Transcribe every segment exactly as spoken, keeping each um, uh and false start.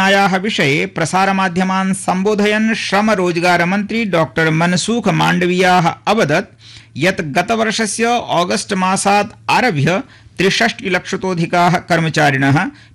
योजनायाः विषये प्रसारमाध्यमान् सम्बोधयन् श्रम रोजगार मन्त्री डॉक्टर मनसुख मांडवियाः अवदत् यत् गतवर्षस्य ऑगस्ट मासात् आरभ्य त्रिषष्टिलक्षतोऽधिकाः कर्मचारिणः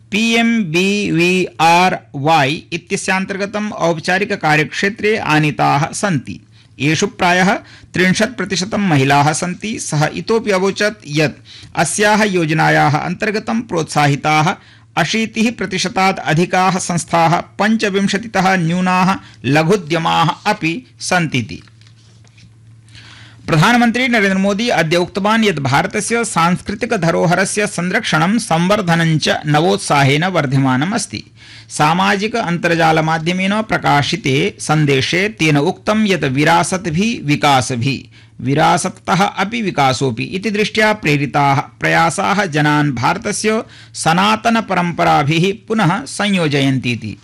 पीएमबीवीआरवाई इत्यस्यान्तर्गतम् औपचारिक कार्यक्षेत्रे आनीताः सन्ति। येषु प्रायः त्रिंशत् प्रतिशतं महिलाः सन्ति। सः इतोपि अवोचत् यत् अस्याः योजनायाः अन्तर्गतं प्रोत्साहिताः अशीतिः प्रतिशतात् अधिकाः संस्थाः पञ्चविंशतितः न्यूनाः लघुद्यमाः अपि सन्तीति। प्रधानमन्त्री नरेन्द्र मोदी अद्य उक्तवान् यत् भारतस्य सांस्कृतिक धरोहरस्य संरक्षणं संवर्धनं च नवोत्साहेन वर्धमानम् अस्ति। सामाजिक अन्तर्जालमाध्यमेन प्रकाशिते सन्देशे तेन उक्तं यत् विरासत् भी विकास भी विरासतः अपि विकासोऽपि इति दृष्ट्या प्रेरिताः प्रयासाः जनान् भारतस्य सनातन परम्पराभिः पुनः संयोजयन्तीति।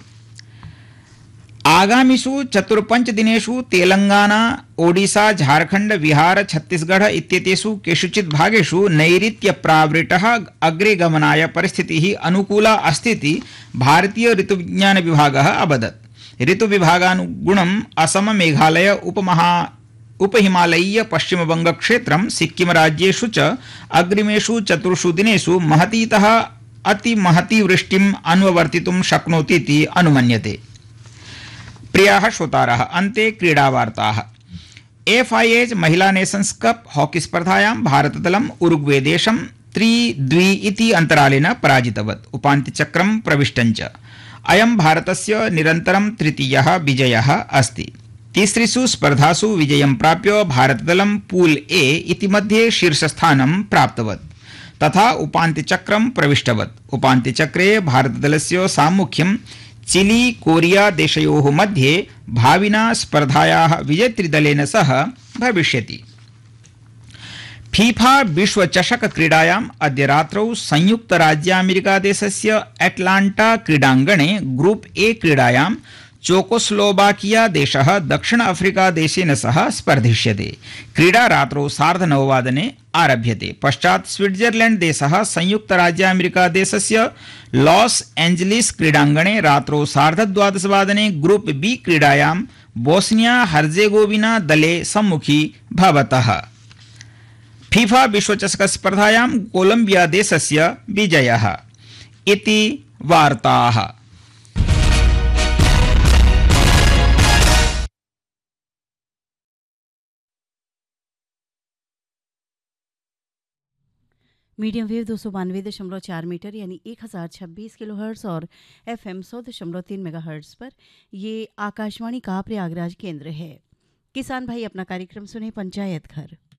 आगामिषु चतुर्पञ्चदिनेषु तेलंगाना, ओडिशा, झारखंड, बिहार, छत्तीसगढ़ इत्येतेषु केषुचित् भागेषु नैऋत्यप्रावृतः अग्रे गमनाय परिस्थितिः अनुकूला अस्तीति भारतीय ऋतुविज्ञान विभागः अवदत्। ऋतुविभागानुगुणम् असम, मेघालय, उपमहा उपहिमालयीय पश्चिमबंग क्षेत्रं, सिक्किम राज्येषु च अग्रिमेषु चतुर्षु दिनेषु महतीतः अतिमहती वृष्टिम् अन्वर्तितुं शक्नोतीति अनुमन्यते। प्रियाः श्रोतारः, अन्ते क्रीडावार्ताः। एफआईएच महिला नेशन्स कप हॉकी स्पर्धायां भारतदलम् उरुग्वे देशं त्रि द्वि इति अन्तरालेन पराजितवत् उपान्त्यचक्रं प्रविष्टञ्च। अयं भारतस्य निरन्तरं तृतीयः विजयः अस्ति। तिसृषु स्पर्धासु विजयं प्राप्य भारतदलं पूल ए इति मध्ये शीर्षस्थानं प्राप्तवत् तथा उपान्त्यचक्रं प्रविष्टवत्। उपान्त्यचक्रे भारतदलस्य साम्मुख्यं चिली, कोरिया देशयोः मध्ये भाविना स्पर्धायाः विजेतृदलेन सह भविष्यति। फीफा विश्वचषक क्रीडायाम् अद्य रात्रौ संयुक्तराज्यामेरिकादेशस्य एटलाण्टा क्रीडाङ्गणे ग्रुप ए क्रीडायां चेकोस्लोवाकिया देशः दक्षिण अफ्रीका देशेन सह स्पर्धिष्यते। क्रीडा रात्रौ सार्धनववादने आरभ्यते। पश्चात् स्विट्जरलैंड देशः संयुक्तराज्यामेरिका देशस्य लॉस एंजलिस क्रीडाङ्गणे रात्रौ सार्धद्वादशवादने ग्रुप बी क्रीडायां बोस्निया हर्जेगोविना दले सम्मुखी भवतः। फीफा विश्वचषक स्पर्धायां कोलंबिया देशस्य विजयः इति वार्ताः। मीडियम वेव दो सौ बानवे दशमलव चार मीटर यानी एक हज़ार छब्बीस किलो हर्ट्स और एफ एम सौ दशमलव तीन मेगा हर्ट्स पर ये आकाशवाणी का प्रयागराज केंद्र है। किसान भाई अपना कार्यक्रम सुने पंचायत घर।